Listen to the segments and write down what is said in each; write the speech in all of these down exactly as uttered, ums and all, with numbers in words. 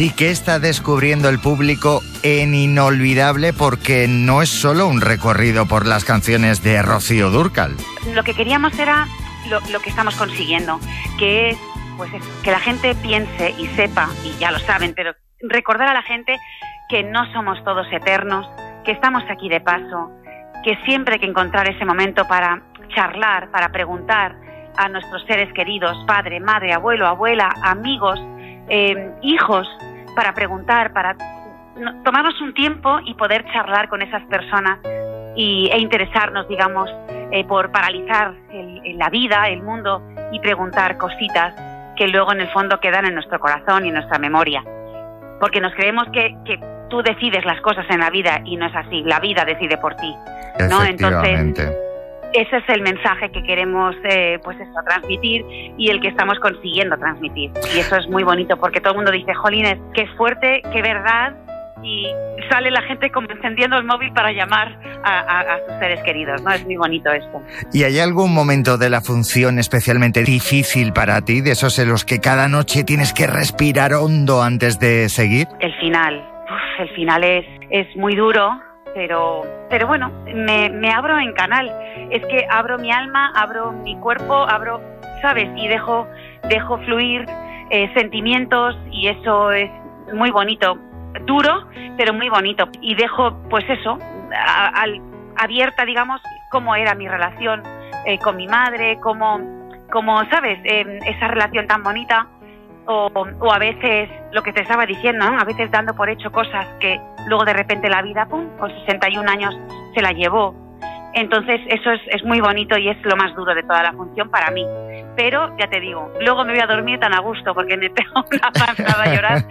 ¿Y qué está descubriendo el público en Inolvidable? Porque no es solo un recorrido por las canciones de Rocío Dúrcal. Lo que queríamos era lo, lo que estamos consiguiendo, que es pues eso, que la gente piense y sepa, y ya lo saben, pero recordar a la gente que no somos todos eternos, que estamos aquí de paso, que siempre hay que encontrar ese momento para charlar, para preguntar a nuestros seres queridos, padre, madre, abuelo, abuela, amigos, eh, hijos, para preguntar, para no, tomarnos un tiempo y poder charlar con esas personas y, e interesarnos, digamos, eh, por paralizar el, el, la vida, el mundo, y preguntar cositas que luego en el fondo quedan en nuestro corazón y en nuestra memoria. Porque nos creemos que, que tú decides las cosas en la vida y no es así, la vida decide por ti, ¿no? Entonces, ese es el mensaje que queremos eh, pues eso, transmitir y el que estamos consiguiendo transmitir. Y eso es muy bonito porque todo el mundo dice, jolines, qué fuerte, qué verdad, y sale la gente como encendiendo el móvil para llamar a, a, a sus seres queridos, ¿no? Es muy bonito esto. ¿Y hay algún momento de la función especialmente difícil para ti, de esos en los que cada noche tienes que respirar hondo antes de seguir? El final, uf, el final es, es muy duro, pero, pero bueno, me, me abro en canal. Es que abro mi alma, abro mi cuerpo, abro, ¿sabes? Y dejo, dejo fluir eh, sentimientos, y eso es muy bonito. Duro, pero muy bonito. Y dejo, pues eso, a, a, abierta, digamos, cómo era mi relación eh, con mi madre, cómo, cómo ¿sabes? Eh, esa relación tan bonita. O, o a veces, lo que te estaba diciendo, ¿no? A veces dando por hecho cosas que luego de repente la vida, pum, con sesenta y un años se la llevó. Entonces eso es, es muy bonito y es lo más duro de toda la función para mí. Pero, ya te digo, luego me voy a dormir tan a gusto porque me pego una pasada a llorar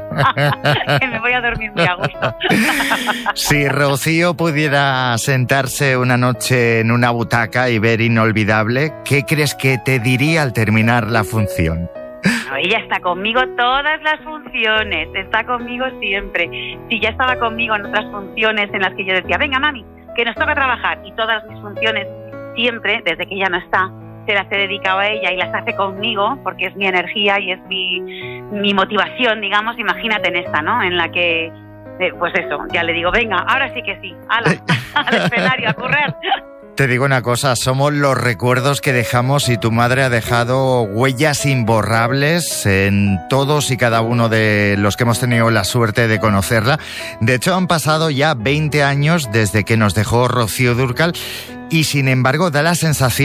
que me voy a dormir muy a gusto. Si Rocío pudiera sentarse una noche en una butaca y ver Inolvidable, ¿qué crees que te diría al terminar la función? No, ella está conmigo todas las funciones, está conmigo siempre. Si ya estaba conmigo en otras funciones en las que yo decía, venga mami, que nos toca trabajar, y todas mis funciones siempre, desde que ella no está, se las he dedicado a ella y las hace conmigo porque es mi energía y es mi, mi motivación, digamos. Imagínate en esta, ¿no? En la que, eh, pues eso, ya le digo, venga, ahora sí que sí, ala, al escenario, a correr. Te digo una cosa, somos los recuerdos que dejamos y tu madre ha dejado huellas imborrables en todos y cada uno de los que hemos tenido la suerte de conocerla. De hecho, han pasado ya veinte años desde que nos dejó Rocío Dúrcal y, sin embargo, da la sensación